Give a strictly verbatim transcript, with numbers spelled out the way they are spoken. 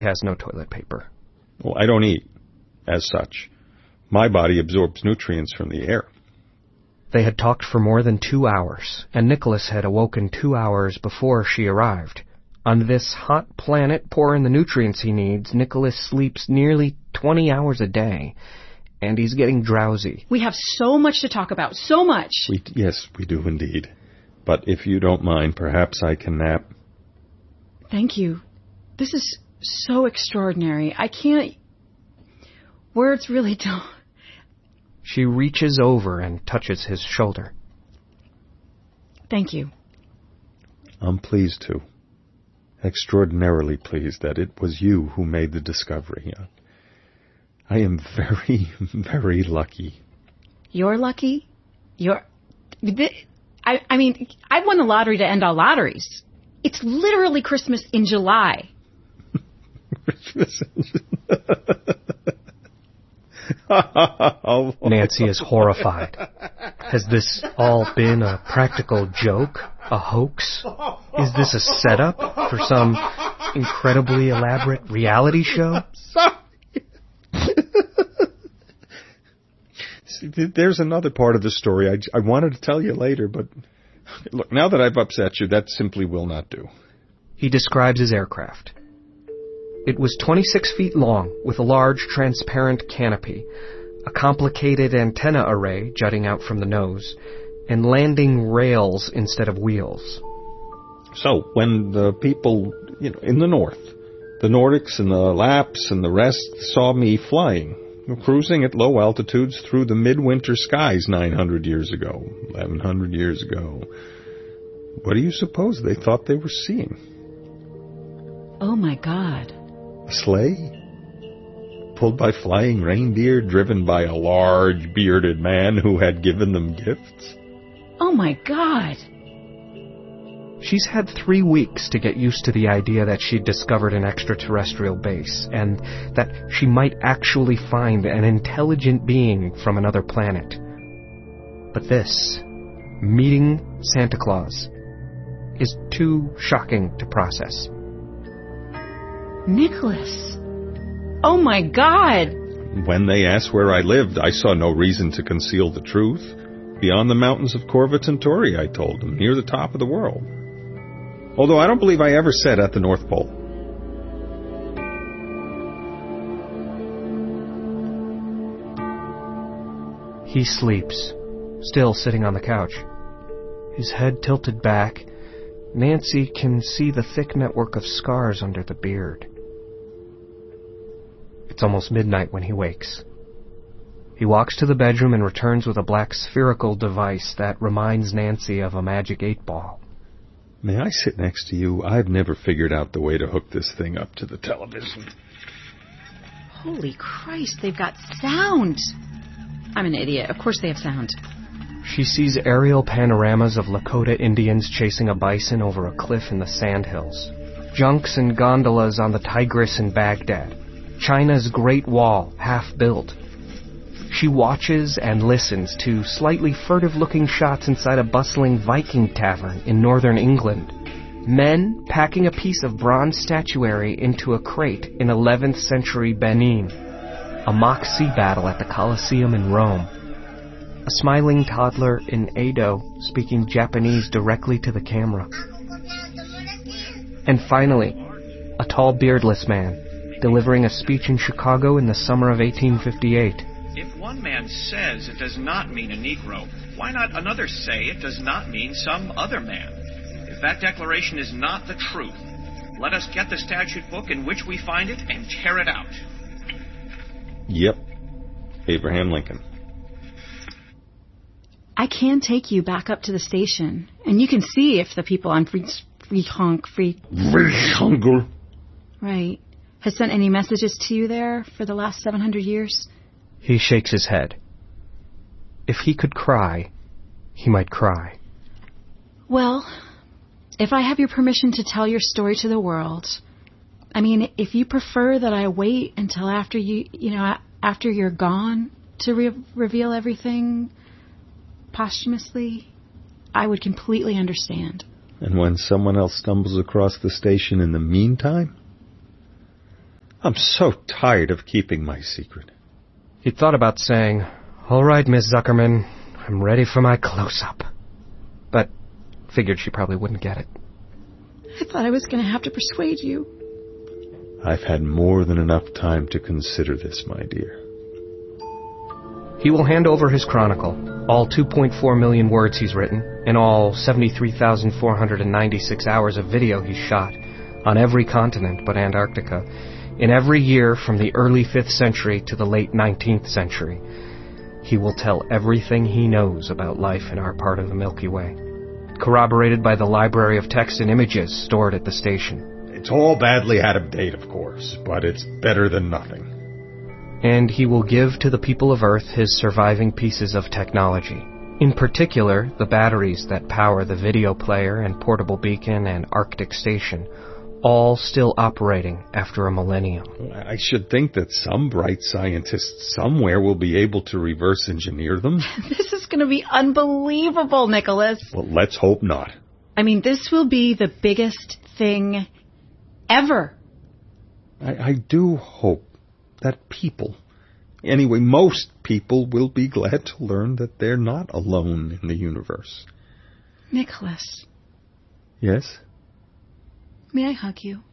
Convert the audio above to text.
has no toilet paper. Well, I don't eat, as such. My body absorbs nutrients from the air. They had talked for more than two hours, and Nicholas had awoken two hours before she arrived. On this hot planet poor in the nutrients he needs, Nicholas sleeps nearly twenty hours a day, and he's getting drowsy. We have so much to talk about, so much. We, yes, we do indeed. But if you don't mind, perhaps I can nap. Thank you. This is so extraordinary. I can't... Words really don't... She reaches over and touches his shoulder. Thank you. I'm pleased to. Extraordinarily pleased that it was you who made the discovery. I am very, very lucky. You're lucky? You're... I, I mean, I won the lottery to end all lotteries. It's literally Christmas in July. Christmas in July. Nancy is horrified. Has this all been a practical joke? A hoax? Is this a setup for some incredibly elaborate reality show? Sorry. See, there's another part of the story I, I wanted to tell you later, but look, now that I've upset you, that simply will not do. He describes his aircraft. It was twenty-six feet long, with a large transparent canopy, a complicated antenna array jutting out from the nose, and landing rails instead of wheels. So, when the people, you know, in the north, the Nordics and the Lapps and the rest saw me flying, cruising at low altitudes through the midwinter skies nine hundred years ago, eleven hundred years ago, what do you suppose they thought they were seeing? Oh, my God. A sleigh? Pulled by flying reindeer, driven by a large, bearded man who had given them gifts? Oh, my God. She's had three weeks to get used to the idea that she'd discovered an extraterrestrial base, and that she might actually find an intelligent being from another planet. But this, meeting Santa Claus, is too shocking to process. Nicholas. Oh, my God. When they asked where I lived, I saw no reason to conceal the truth. Beyond the mountains of Corva Centauri, I told them, near the top of the world. Although I don't believe I ever said at the North Pole. He sleeps, still sitting on the couch. His head tilted back, Nancy can see the thick network of scars under the beard. It's almost midnight when he wakes. He walks to the bedroom and returns with a black spherical device that reminds Nancy of a magic eight ball. May I sit next to you? I've never figured out the way to hook this thing up to the television. Holy Christ, they've got sound. I'm an idiot. Of course they have sound. She sees aerial panoramas of Lakota Indians chasing a bison over a cliff in the Sandhills. Junks and gondolas on the Tigris in Baghdad. China's Great Wall, half-built. She watches and listens to slightly furtive-looking shots inside a bustling Viking tavern in northern England. Men packing a piece of bronze statuary into a crate in eleventh century Benin. A mock sea battle at the Colosseum in Rome. A smiling toddler in Edo speaking Japanese directly to the camera. And finally, a tall beardless man delivering a speech in Chicago in the summer of eighteen fifty-eight. If one man says it does not mean a Negro, why not another say it does not mean some other man? If that declaration is not the truth, let us get the statute book in which we find it and tear it out. Yep. Abraham Lincoln. I can take you back up to the station, and you can see if the people on Free Free Honk Free Free Right. Has sent any messages to you there for the last seven hundred years? He shakes his head. If he could cry, he might cry. Well, if I have your permission to tell your story to the world, I mean, if you prefer that I wait until after you, you know, after you're gone to re- reveal everything posthumously, I would completely understand. And when someone else stumbles across the station in the meantime? I'm so tired of keeping my secret. He thought about saying, "All right, Miss Zuckerman, I'm ready for my close-up." But figured she probably wouldn't get it. I thought I was going to have to persuade you. I've had more than enough time to consider this, my dear. He will hand over his chronicle, all two point four million words he's written, and all seventy-three thousand four hundred ninety-six hours of video he's shot, on every continent but Antarctica, in every year from the early fifth century to the late nineteenth century. He will tell everything he knows about life in our part of the Milky Way, corroborated by the library of text and images stored at the station. It's all badly out of date, of course, but it's better than nothing. And he will give to the people of Earth his surviving pieces of technology. In particular, the batteries that power the video player and portable beacon and Arctic station, all still operating after a millennium. I should think that some bright scientist somewhere will be able to reverse engineer them. This is going to be unbelievable, Nicholas. Well, let's hope not. I mean, this will be the biggest thing ever. I, I do hope that people, anyway, most people will be glad to learn that they're not alone in the universe. Nicholas. Yes? May I hug you?